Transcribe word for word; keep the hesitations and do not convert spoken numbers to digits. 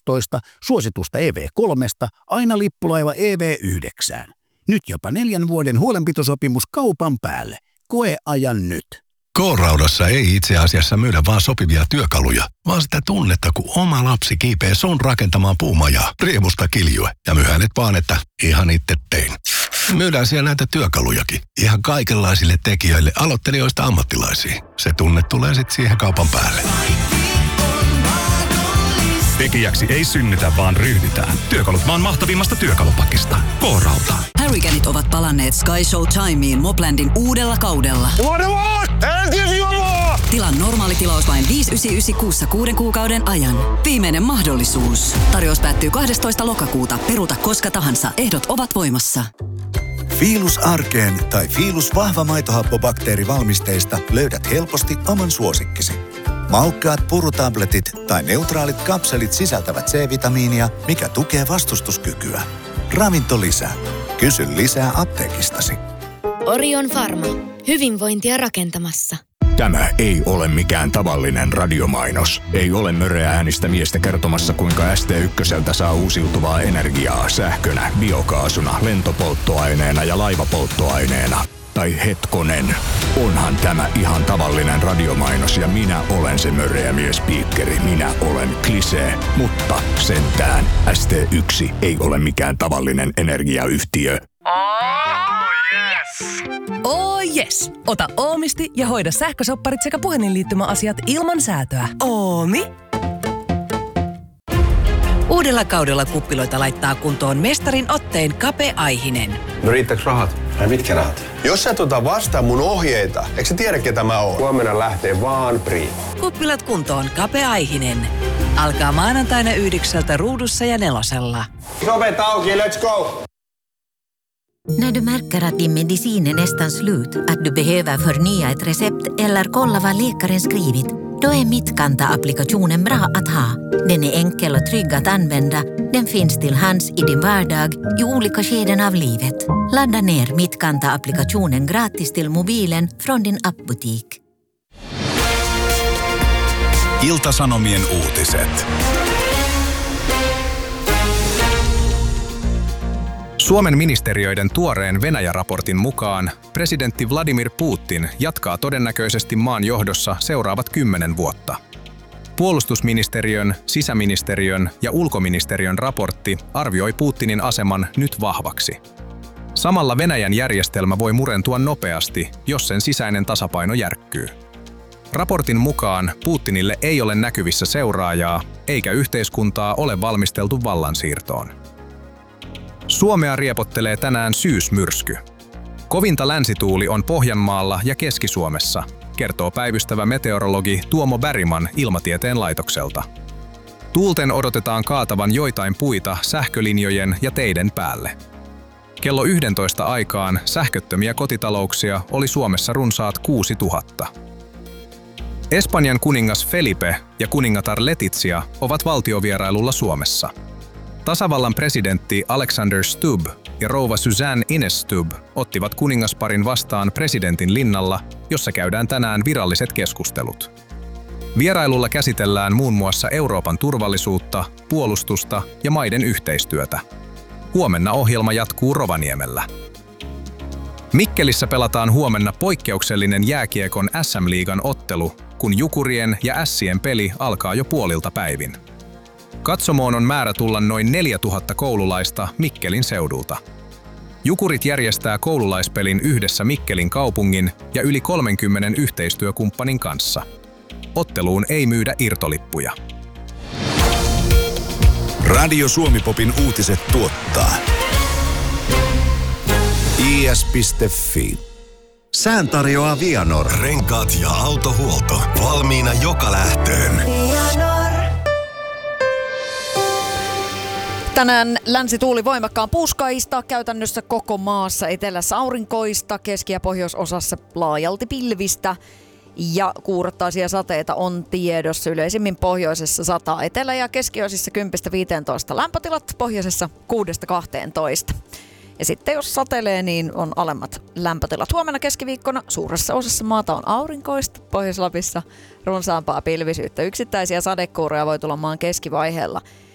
kaksitoista suositusta E V kolme aina lippulaiva E V yhdeksän. Nyt jopa neljän vuoden huolenpitosopimus kaupan päälle. Koe ajan nyt. K-Raudassa ei itse asiassa myydä vaan sopivia työkaluja, vaan sitä tunnetta, kun oma lapsi kiipee sun rakentamaan puumajaa, riemusta kiljue ja myhäilet vaan, että ihan itse tein. Myydään siellä näitä työkalujakin, ihan kaikenlaisille tekijöille, aloittelijoista ammattilaisiin. Se tunne tulee sitten siihen kaupan päälle. Tekijäksi ei synnytä, vaan ryhdytään. Työkalut maan mahtavimmasta työkalupakista. K-Rauta. Hurricaneit ovat palanneet Sky Show Timeen Moplandin uudella kaudella. Tilaa normaali tilaus vain viisi yhdeksänkymmentäyhdeksän kuussa kuuden kuukauden ajan. Viimeinen mahdollisuus. Tarjous päättyy kahdestoista lokakuuta. Peruta koska tahansa. Ehdot ovat voimassa. Fiilus Arkeen tai Fiilus vahva maitohappobakteerivalmisteista löydät helposti oman suosikkisi. Maukkaat purutabletit tai neutraalit kapselit sisältävät C-vitamiinia, mikä tukee vastustuskykyä. Ravinto lisää. Kysy lisää apteekistasi. Orion Pharma. Hyvinvointia rakentamassa. Tämä ei ole mikään tavallinen radiomainos. Ei ole möröä äänistä miestä kertomassa, kuinka S T ykköseltä saa uusiutuvaa energiaa sähkönä, biokaasuna, lentopolttoaineena ja laivapolttoaineena. Tai hetkonen, onhan tämä ihan tavallinen radiomainos ja minä olen se möröä miespiikkeri. Minä olen Klisee, mutta sentään S T yksi ei ole mikään tavallinen energiayhtiö. Oh yes! Oh yes! Ota Oomisti ja hoida sähkösopparit sekä puhelinliittymäasiat ilman säätöä. Oomi? Uudella kaudella kuppiloita laittaa kuntoon mestarin otteen Kape Aihinen. No riittääkö rahat? Ai mitkä rahat? Jos sä tuota vastaa mun ohjeita, eikö sä tiedä ketä mä oon? Huomenna lähtee vaan Prima. Kuppilat kuntoon Kape Aihinen. Alkaa maanantaina yhdeksältä Ruudussa ja Nelosella. Ovet auki, let's go! När du märker att din medicin är nästan slut, att du behöver förnya ett recept eller kolla vad läkaren skrivit, då är Mittkanta-applikationen bra att ha. Den är enkel och trygg att använda. Den finns till hands i din vardag i olika skeden av livet. Ladda ner Mittkanta-applikationen gratis till mobilen från din appbutik. Ilta-Sanomien uutiset. Suomen ministeriöiden tuoreen Venäjä-raportin mukaan presidentti Vladimir Putin jatkaa todennäköisesti maan johdossa seuraavat kymmenen vuotta. Puolustusministeriön, sisäministeriön ja ulkoministeriön raportti arvioi Putinin aseman nyt vahvaksi. Samalla Venäjän järjestelmä voi murentua nopeasti, jos sen sisäinen tasapaino järkkyy. Raportin mukaan Putinille ei ole näkyvissä seuraajaa, eikä yhteiskuntaa ole valmisteltu vallansiirtoon. Suomea riepottelee tänään syysmyrsky. Kovinta länsituuli on Pohjanmaalla ja Keski-Suomessa, kertoo päivystävä meteorologi Tuomo Bergman Ilmatieteen laitokselta. Tuulten odotetaan kaatavan joitain puita sähkölinjojen ja teiden päälle. Kello yksitoista aikaan sähköttömiä kotitalouksia oli Suomessa runsaat kuusituhatta. Espanjan kuningas Felipe ja kuningatar Letizia ovat valtiovierailulla Suomessa. Tasavallan presidentti Alexander Stubb ja rouva Suzanne Ines Stubb ottivat kuningasparin vastaan presidentin linnalla, jossa käydään tänään viralliset keskustelut. Vierailulla käsitellään muun muassa Euroopan turvallisuutta, puolustusta ja maiden yhteistyötä. Huomenna ohjelma jatkuu Rovaniemellä. Mikkelissä pelataan huomenna poikkeuksellinen jääkiekon S M-liigan ottelu, kun Jukurien ja Ässien peli alkaa jo puolilta päivin. Katsomoon on määrä tulla noin neljätuhatta koululaista Mikkelin seudulta. Jukurit järjestää koululaispelin yhdessä Mikkelin kaupungin ja yli kolmenkymmenen yhteistyökumppanin kanssa. Otteluun ei myydä irtolippuja. Radio Suomi-popin uutiset tuottaa I S piste Fi. Sään tarjoaa Vianor. Renkaat ja autohuolto. Valmiina joka lähtöön. Tänään länsituuli voimakkaan puuskaista, käytännössä koko maassa, etelässä aurinkoista, keski- ja pohjoisosassa laajalti pilvistä. Ja kuurottaisia sateita on tiedossa, yleisimmin pohjoisessa sataa, etelä- ja keskiosissa kymmenestä viiteentoista lämpötilat, pohjoisessa kuudesta kahteentoista. Ja sitten jos satelee, niin on alemmat lämpötilat. Huomenna keskiviikkona suuressa osassa maata on aurinkoista, Pohjois-Lapissa runsaampaa pilvisyyttä. Yksittäisiä sadekuuroja voi tulla maan keskivaiheella.